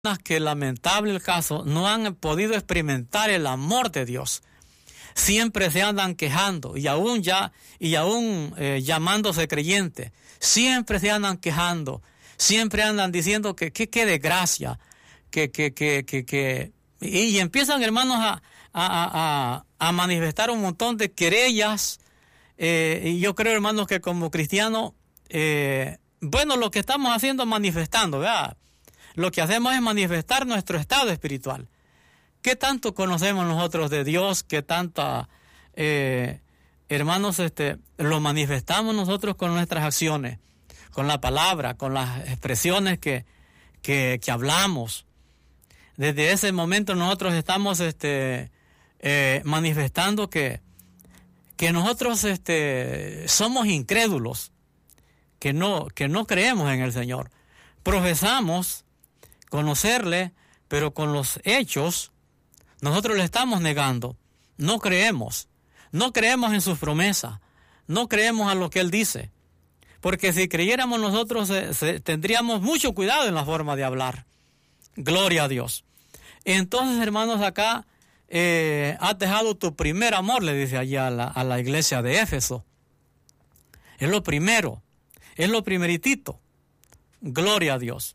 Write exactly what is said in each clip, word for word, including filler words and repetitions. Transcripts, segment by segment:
que, lamentable el caso, no han podido experimentar el amor de Dios. Siempre se andan quejando y aún ya y aún eh, llamándose creyentes, siempre se andan quejando, siempre andan diciendo que qué que desgracia, que que que que que y, y empiezan, hermanos, a a, a a manifestar un montón de querellas. Eh, y yo creo, hermanos, que como cristianos, eh, bueno, lo que estamos haciendo es manifestando, ¿verdad? Lo que hacemos es manifestar nuestro estado espiritual. ¿Qué tanto conocemos nosotros de Dios? ¿Qué tanto, eh, hermanos, este, lo manifestamos nosotros con nuestras acciones, con la palabra, con las expresiones que, que, que hablamos? Desde ese momento nosotros estamos este, eh, manifestando que, que nosotros este, somos incrédulos, que no, que no creemos en el Señor. Profesamos conocerle, pero con los hechos nosotros le estamos negando. No creemos, no creemos en sus promesas, no creemos a lo que Él dice, porque si creyéramos nosotros eh, se, tendríamos mucho cuidado en la forma de hablar. Gloria a Dios. Entonces, hermanos, acá eh, has dejado tu primer amor, le dice allá a la, a la iglesia de Éfeso. Es lo primero, es lo primeritito. Gloria a Dios.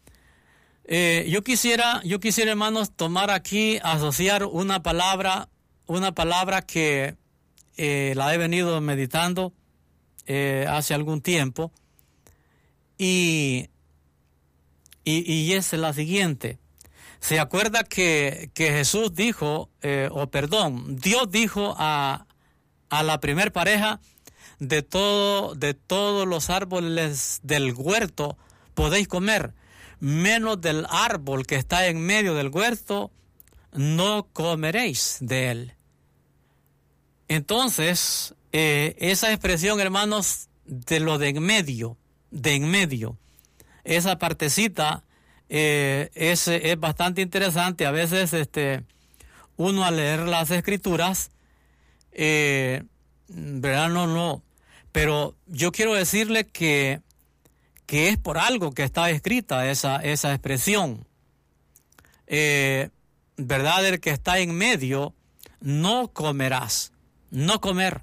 Eh, yo quisiera, yo quisiera, hermanos, tomar aquí, asociar una palabra, una palabra que eh, la he venido meditando eh, hace algún tiempo, y, y, y es la siguiente. ¿Se acuerda que, que Jesús dijo, eh, o perdón, Dios dijo a, a la primer pareja, de todo, de todos los árboles del huerto podéis comer, menos del árbol que está en medio del huerto, no comeréis de él? Entonces, eh, esa expresión, hermanos, de lo de en medio, de en medio, esa partecita eh, es, es bastante interesante. A veces este, uno al leer las escrituras, eh, ¿verdad? No, no, pero yo quiero decirle que que es por algo que está escrita esa, esa expresión. Eh, ¿Verdad? El que está en medio, no comerás, no comer.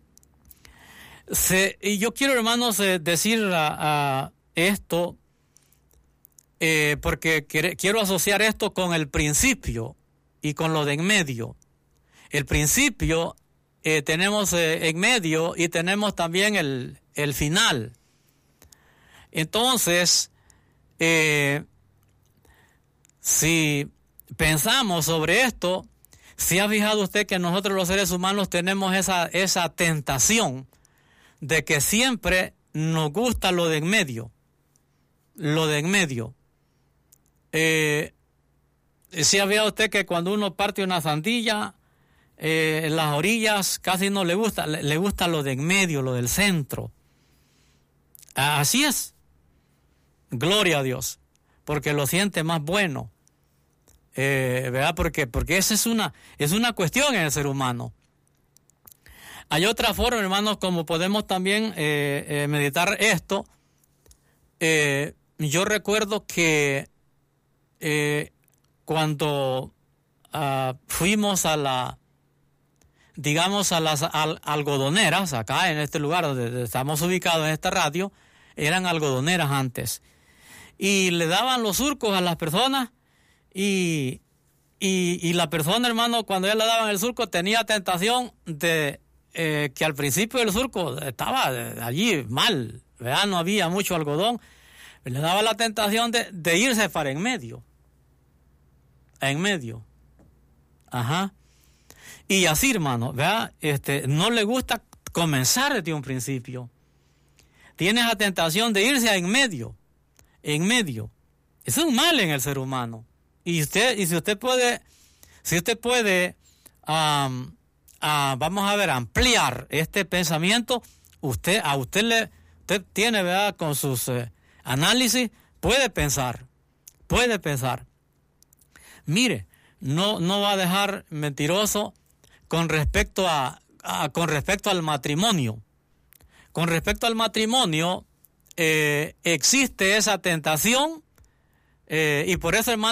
Se, y yo quiero, hermanos, eh, decir a, a esto, eh, porque quiere, quiero asociar esto con el principio y con lo de en medio. El principio eh, tenemos eh, en medio y tenemos también el, el final. Entonces, eh, si pensamos sobre esto, ¿se ha fijado usted que nosotros los seres humanos tenemos esa, esa tentación de que siempre nos gusta lo de en medio? Lo de en medio. Eh, ¿Se ha fijado usted que cuando uno parte una sandía, eh, en las orillas casi no le gusta, le, le gusta lo de en medio, lo del centro? Así es. Gloria a Dios, porque lo siente más bueno, eh, ¿verdad? Porque, porque esa es una, es una cuestión en el ser humano. Hay otra forma, hermanos, como podemos también eh, eh, meditar esto. Eh, yo recuerdo que eh, cuando uh, fuimos a la, digamos, a las al, algodoneras, acá en este lugar donde estamos ubicados en esta radio, eran algodoneras antes. Y le daban los surcos a las personas, y, y, y la persona, hermano, cuando ya le daban el surco, tenía tentación de eh, que al principio del surco estaba allí mal, ¿verdad? No había mucho algodón. Le daba la tentación de, de irse para en medio. En medio. Ajá. Y así, hermano, ¿verdad? Este, no le gusta comenzar desde un principio. Tiene esa tentación de irse a en medio. En medio. Es un mal en el ser humano. Y usted, y si usted puede, si usted puede, um, uh, vamos a ver, ampliar este pensamiento, usted, a usted le, usted tiene, ¿verdad? Con sus eh, análisis, puede pensar, puede pensar. Mire, no, no va a dejar mentiroso con respecto a, a con respecto al matrimonio. Con respecto al matrimonio, Eh, existe esa tentación Eh, y por eso, hermano,